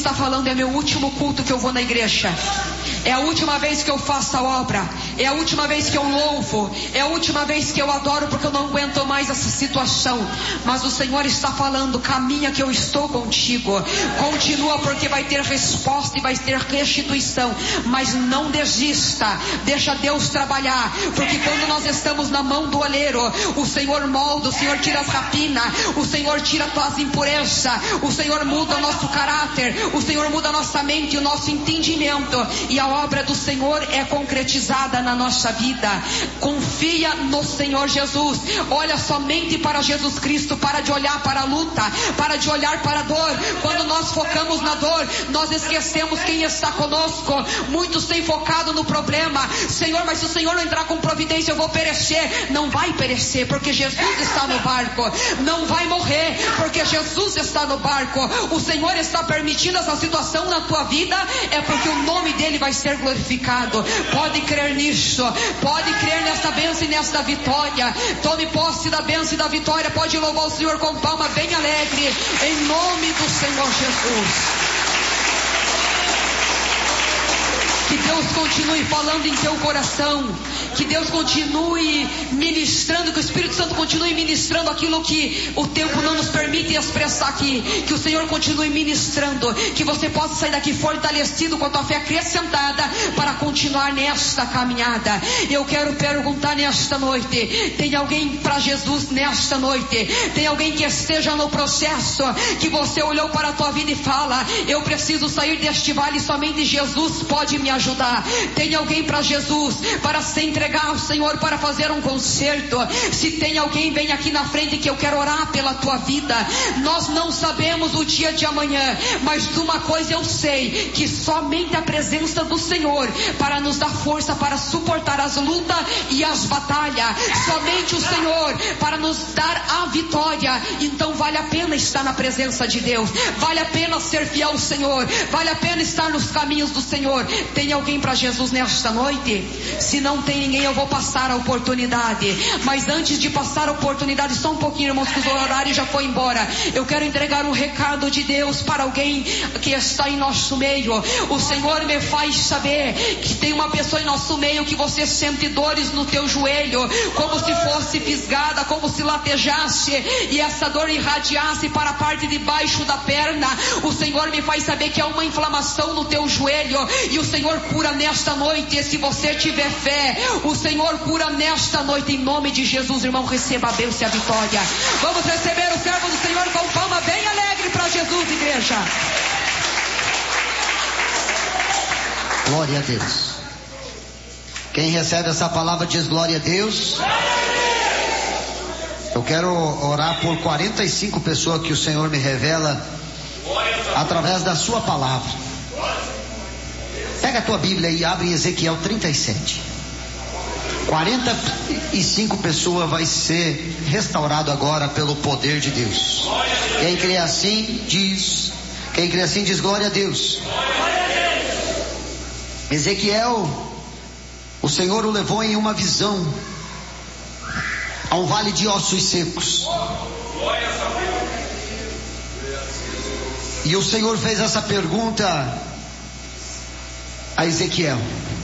está falando: é meu último culto que eu vou na igreja, é a última vez que eu faço a obra, é a última vez que eu louvo, é a última vez que eu adoro, porque eu não aguento mais essa situação. Mas o Senhor está falando: caminha que eu estou contigo, continua, porque vai ter resposta e vai ter restituição. Mas não desista, deixa Deus trabalhar, porque quando nós estamos na mão do oleiro, o Senhor molda, o Senhor tira as rapinas, o Senhor tira as impurezas, o Senhor muda o nosso caráter, o Senhor muda a nossa mente e o nosso entendimento, e a obra do Senhor é concretizada na nossa vida. Confia no Senhor Jesus, olha somente para Jesus Cristo, para de olhar para a luta, para de olhar para a dor. Quando nós focamos na dor, nós esquecemos quem está conosco. Muitos têm focado no problema. Senhor, mas se o Senhor não entrar com providência, eu vou perecer. Não vai perecer, porque Jesus está no barco. Não vai morrer, porque Jesus está no barco. O Senhor está permitindo essa situação na tua vida, é porque o nome dele vai ser glorificado. Pode crer nisso, pode crer nessa bênção e nessa vitória. Tome posse da bênção e da vitória. Pode louvar o Senhor com palma bem alegre, em nome do Senhor Jesus. Que Deus continue falando em teu coração, que Deus continue ministrando, que o Espírito Santo continue ministrando aquilo que o tempo não nos permite expressar aqui. Que o Senhor continue ministrando, que você possa sair daqui fortalecido com a tua fé acrescentada para continuar nesta caminhada. Eu quero perguntar nesta noite: tem alguém para Jesus nesta noite? Tem alguém que esteja no processo, que você olhou para a tua vida e fala: eu preciso sair deste vale, somente Jesus pode me ajudar. Tem alguém para Jesus, para se entregar ao Senhor, para fazer um concerto? Se tem alguém, vem aqui na frente, que eu quero orar pela tua vida. Nós não sabemos o dia de amanhã, mas de uma coisa eu sei, que somente a presença do Senhor para nos dar força para suportar as lutas e as batalhas, somente o Senhor para nos dar a vitória. Então vale a pena estar na presença de Deus, vale a pena ser fiel ao Senhor, vale a pena estar nos caminhos do Senhor. Tem alguém para Jesus nesta noite? Se não tem ninguém, eu vou passar a oportunidade. Mas antes de passar a oportunidade, só um pouquinho, irmãos, que o horário já foi embora. Eu quero entregar um recado de Deus para alguém que está em nosso meio. O Senhor me faz saber que tem uma pessoa em nosso meio que você sente dores no teu joelho, como se fosse fisgada, como se latejasse, e essa dor irradiasse para a parte de baixo da perna. O Senhor me faz saber que há uma inflamação no teu joelho, e o Senhor cura nesta noite. E se você tiver fé, o Senhor cura nesta noite, em nome de Jesus. Irmão, receba a bênção e a vitória. Vamos receber o servo do Senhor com palma bem alegre para Jesus, igreja. Glória a Deus. Quem recebe essa palavra diz glória a Deus. Eu quero orar por 45 pessoas que o Senhor me revela através da sua palavra. Pega a tua Bíblia e abre em Ezequiel 37. 45 pessoas vai ser restaurado agora pelo poder de Deus. Quem crê assim diz, quem crê assim diz glória a Deus. Ezequiel, o Senhor o levou em uma visão a um vale de ossos secos. E o Senhor fez essa pergunta a Ezequiel.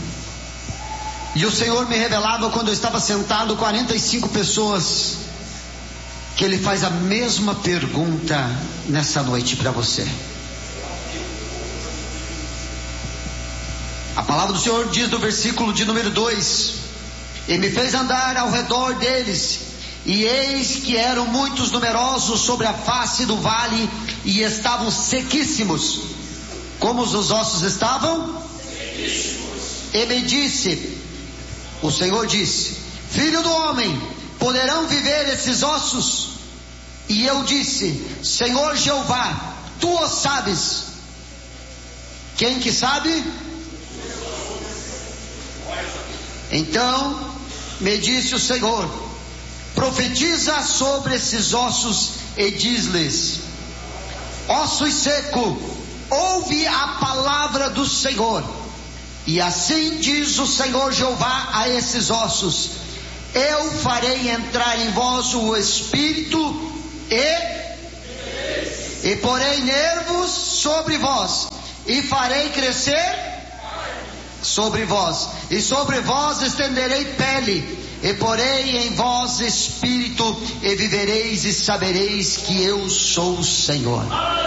E o Senhor me revelava, quando eu estava sentado, 45 pessoas, que Ele faz a mesma pergunta nessa noite para você. A palavra do Senhor diz no versículo de número 2: e me fez andar ao redor deles, e eis que eram muitos numerosos sobre a face do vale, e estavam sequíssimos. Como os ossos estavam? E me disse, o Senhor disse: filho do homem, poderão viver esses ossos? E eu disse: Senhor Jeová, tu o sabes. Quem que sabe? Então me disse o Senhor: profetiza sobre esses ossos e diz-lhes: ossos secos, ouve a palavra do Senhor. E assim diz o Senhor Jeová a esses ossos: eu farei entrar em vós o espírito e e porei nervos sobre vós, e farei crescer sobre vós, e sobre vós estenderei pele, e porei em vós espírito, e vivereis e sabereis que eu sou o Senhor.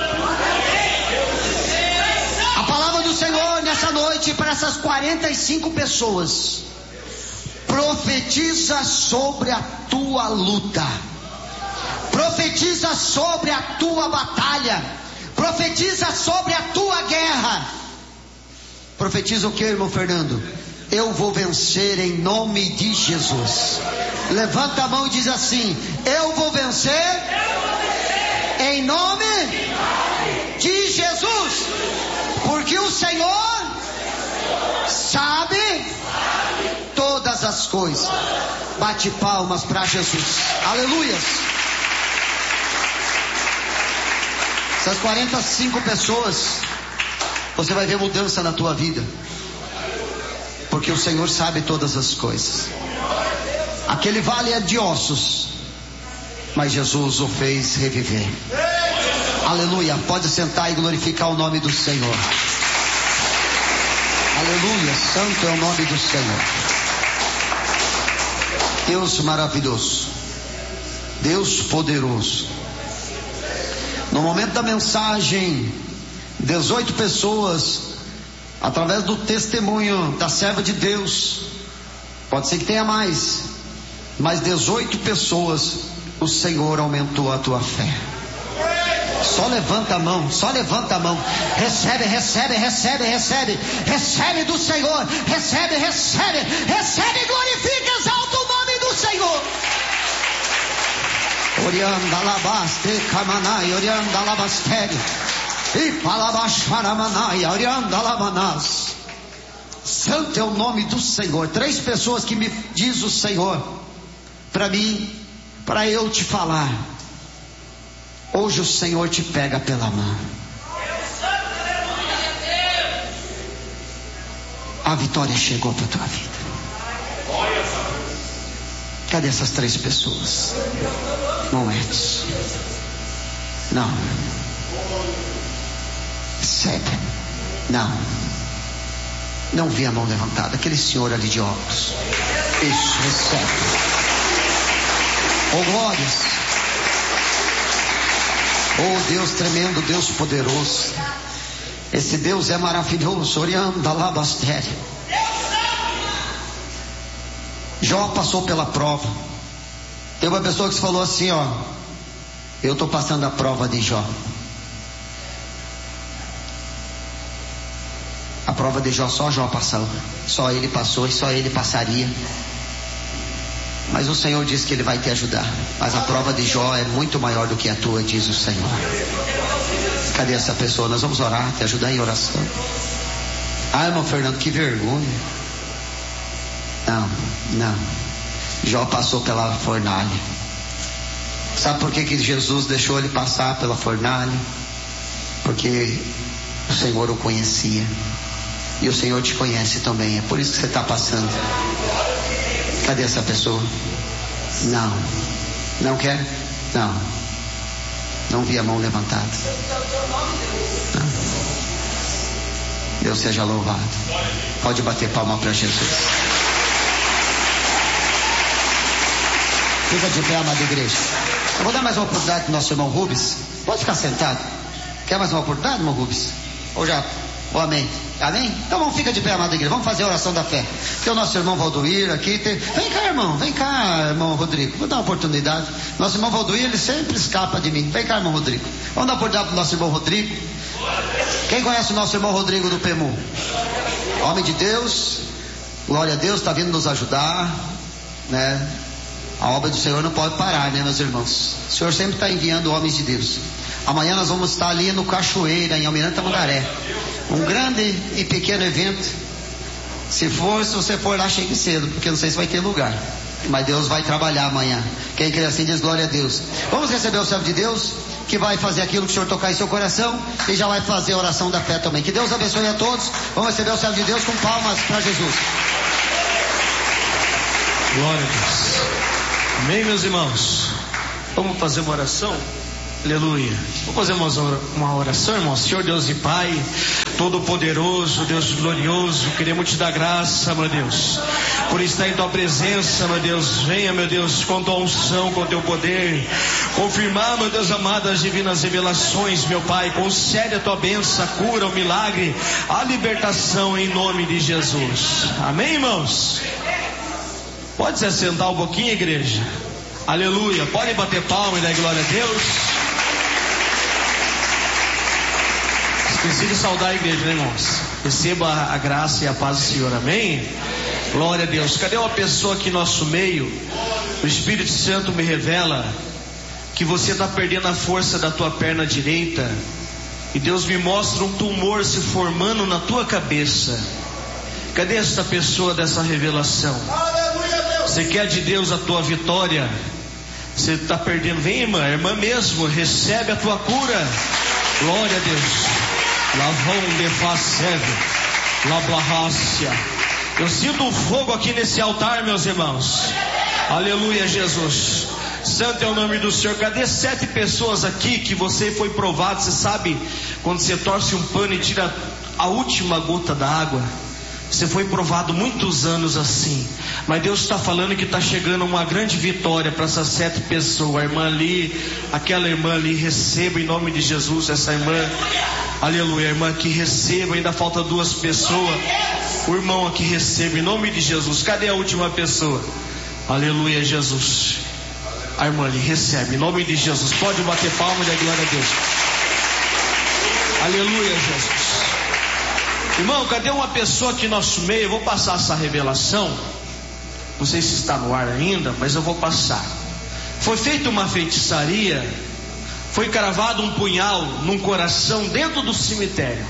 A palavra do Senhor nessa noite para essas 45 pessoas: profetiza sobre a tua luta, profetiza sobre a tua batalha, profetiza sobre a tua guerra. Profetiza o que, irmão Fernando? Eu vou vencer em nome de Jesus. Levanta a mão e diz assim: eu vou vencer em nome de Jesus, porque o Senhor sabe todas as coisas. Bate palmas para Jesus. Aleluia. Essas 45 pessoas, você vai ver mudança na tua vida, porque o Senhor sabe todas as coisas. Aquele vale é de ossos, mas Jesus o fez reviver. Aleluia. Pode sentar e glorificar o nome do Senhor. Aleluia. Santo é o nome do Senhor. Deus maravilhoso, Deus poderoso. No momento da mensagem, 18 pessoas, através do testemunho da serva de Deus, pode ser que tenha mais, mas 18 pessoas, o Senhor aumentou a tua fé. Só levanta a mão, só levanta a mão. Recebe, recebe, recebe, recebe. Recebe do Senhor, recebe, recebe, recebe e glorifica, exalta o nome do Senhor. Orianda labaste kamanai, orianda labastere, e palabasharamanai, orianda lamanás. Santo é o nome do Senhor. 3 pessoas que me diz o Senhor para mim, para eu te falar. Hoje o Senhor te pega pela mão. A vitória chegou para a tua vida. Cadê essas 3 pessoas? Momentos. Não. Recebe. Não. Não vi a mão levantada. Aquele senhor ali de óculos. Isso, recebe. Oh, glórias. Oh, Deus tremendo, Deus poderoso. Esse Deus é maravilhoso. Orianda labastere. Jó passou pela prova. Tem uma pessoa que falou assim, ó: eu estou passando a prova de Jó. A prova de Jó, só Jó passou. Só ele passou e só ele passaria. Mas o Senhor diz que Ele vai te ajudar. Mas a prova de Jó é muito maior do que a tua, diz o Senhor. Cadê essa pessoa? Nós vamos orar, te ajudar em oração. Ah, irmão Fernando, que vergonha. Não. Jó passou pela fornalha. Sabe por que Jesus deixou ele passar pela fornalha? Porque o Senhor o conhecia. E o Senhor te conhece também. É por isso que você está passando. Cadê essa pessoa? Não quer? Não vi a mão levantada. Não. Deus seja louvado. Pode bater palma para Jesus. Fica de pé, amada igreja. Eu vou dar mais uma oportunidade para o nosso irmão Rubens. Pode ficar sentado. Quer mais uma oportunidade, irmão Rubens? Ou já? Ou amém? Amém? Então vamos, fica de pé, amada igreja. Vamos fazer a oração da fé. Tem o nosso irmão Valdoir aqui. Vem cá, irmão. Vem cá, irmão Rodrigo. Vou dar uma oportunidade. Nosso irmão Valdoir, ele sempre escapa de mim. Vem cá, irmão Rodrigo. Vamos dar uma oportunidade para o nosso irmão Rodrigo. Quem conhece o nosso irmão Rodrigo do PEMU? Homem de Deus. Glória a Deus, está vindo nos ajudar, né? A obra do Senhor não pode parar, né, meus irmãos? O Senhor sempre está enviando homens de Deus. Amanhã nós vamos estar ali no Cachoeira, em Almirante Tamandaré. Um grande e pequeno evento. Se você for lá, chegue cedo, porque não sei se vai ter lugar. Mas Deus vai trabalhar amanhã. Quem crê assim diz glória a Deus. Vamos receber o servo de Deus, que vai fazer aquilo que o Senhor tocar em seu coração, e já vai fazer a oração da fé também. Que Deus abençoe a todos. Vamos receber o servo de Deus com palmas para Jesus. Glória a Deus. Amém, meus irmãos. Vamos fazer uma oração. Aleluia. Vamos fazer uma oração, irmão. Senhor Deus e Pai, Todo-Poderoso, Deus glorioso, queremos te dar graça, meu Deus, por estar em tua presença, meu Deus. Venha, meu Deus, com tua unção, com teu poder, confirmar, meu Deus amado, as divinas revelações, meu Pai. Concede a tua bênção, a cura, o milagre, a libertação em nome de Jesus. Amém, irmãos? Pode se assentar um pouquinho, igreja? Aleluia. Pode bater palma e dar glória a Deus. Esqueci de saudar a igreja, né, irmãos? Receba a graça e a paz do Senhor, amém? Glória a Deus. Cadê uma pessoa aqui no nosso meio? O Espírito Santo me revela que você está perdendo a força da tua perna direita, e Deus me mostra um tumor se formando na tua cabeça. Cadê esta pessoa dessa revelação? Você quer de Deus a tua vitória? Você está perdendo. Vem, irmã mesmo, recebe a tua cura. Glória a Deus. Lavão de faceve, lablahácia. Eu sinto um fogo aqui nesse altar, meus irmãos. Aleluia, Jesus. Santo é o nome do Senhor. Cadê 7 pessoas aqui que você foi provado? Você sabe quando você torce um pano e tira a última gota da água? Você foi provado muitos anos assim, mas Deus está falando que está chegando uma grande vitória para essas 7 pessoas. A irmã ali, aquela irmã ali, receba em nome de Jesus essa irmã. Aleluia, a irmã aqui receba. Ainda falta 2 pessoas. O irmão aqui receba em nome de Jesus. Cadê a última pessoa? Aleluia, Jesus. A irmã ali recebe em nome de Jesus. Pode bater palma e dar glória a Deus. Aleluia, Jesus. Irmão, cadê uma pessoa aqui no nosso meio? Eu vou passar essa revelação. Não sei se está no ar ainda, mas eu vou passar. Foi feita uma feitiçaria. Foi cravado um punhal num coração dentro do cemitério.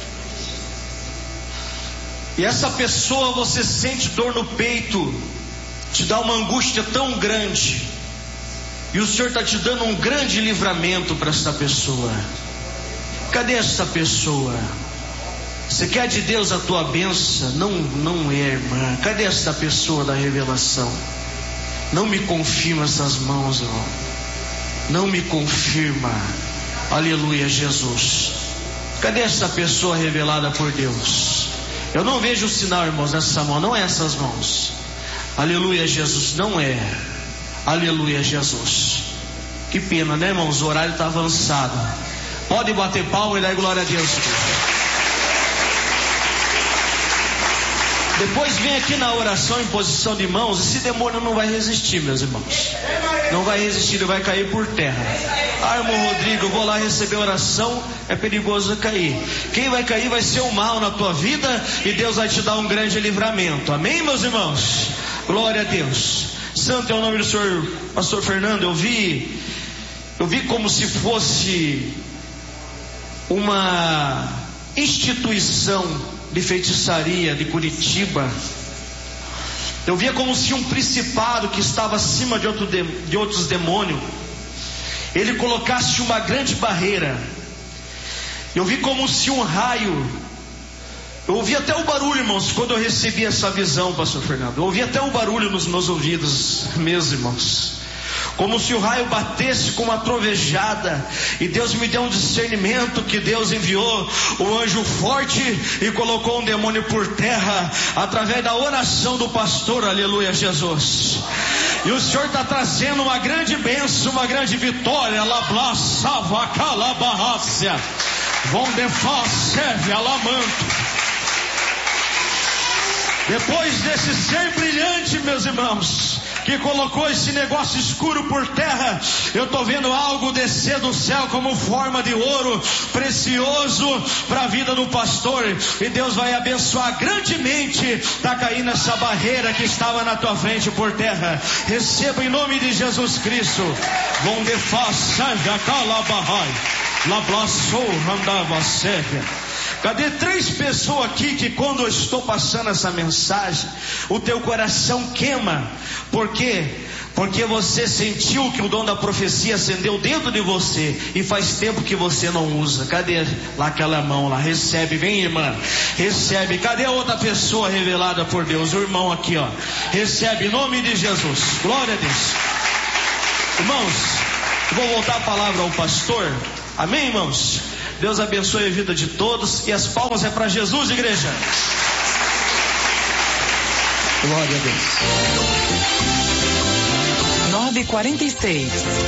E essa pessoa, você sente dor no peito, te dá uma angústia tão grande. E o Senhor está te dando um grande livramento para essa pessoa. Cadê essa pessoa? Você quer de Deus a tua bênção? Não é, irmã. Cadê essa pessoa da revelação? Não me confirma essas mãos, irmão. Não me confirma. Aleluia, Jesus. Cadê essa pessoa revelada por Deus? Eu não vejo o sinal, irmãos, nessa mão. Não é essas mãos. Aleluia, Jesus. Não é. Aleluia, Jesus. Que pena, né, irmãos? O horário está avançado. Pode bater palma e dar glória a Deus. Depois vem aqui na oração em posição de mãos. Esse demônio não vai resistir, meus irmãos. Não vai resistir, ele vai cair por terra. Ah, irmão Rodrigo, eu vou lá receber oração. É perigoso cair. Quem vai cair vai ser o mal na tua vida, e Deus vai te dar um grande livramento. Amém, meus irmãos? Glória a Deus. Santo é o nome do Senhor. Pastor Fernando, eu vi como se fosse uma instituição de feitiçaria de Curitiba. Eu via como se um principado que estava acima de outros demônios, ele colocasse uma grande barreira. Eu vi como se um raio. Eu ouvi até o barulho, irmãos, quando eu recebi essa visão, pastor Fernando. Eu ouvi até o barulho nos meus ouvidos, meus irmãos. Como se o raio batesse com uma trovejada. E Deus me deu um discernimento que Deus enviou o anjo forte e colocou um demônio por terra, através da oração do pastor. Aleluia, Jesus. E o Senhor está trazendo uma grande bênção, uma grande vitória. Labla savacalabarrácia. Vondefá serve alamanto. Depois desse ser brilhante, meus irmãos, que colocou esse negócio escuro por terra, eu estou vendo algo descer do céu como forma de ouro precioso para a vida do pastor, e Deus vai abençoar grandemente. Está caindo essa barreira que estava na tua frente por terra. Receba em nome de Jesus Cristo. Vão de faça jacalabarrai, lablaçou andava séria. Cadê 3 pessoas aqui que quando eu estou passando essa mensagem, o teu coração queima? Por quê? Porque você sentiu que o dom da profecia acendeu dentro de você, e faz tempo que você não usa. Cadê lá aquela mão lá? Recebe, vem irmã, recebe. Cadê a outra pessoa revelada por Deus? O irmão aqui, ó. Recebe em nome de Jesus. Glória a Deus. Irmãos, Vou voltar a palavra ao pastor. Amém, irmãos? Deus abençoe a vida de todos. E as palmas é para Jesus, igreja. Glória a Deus. 9h46.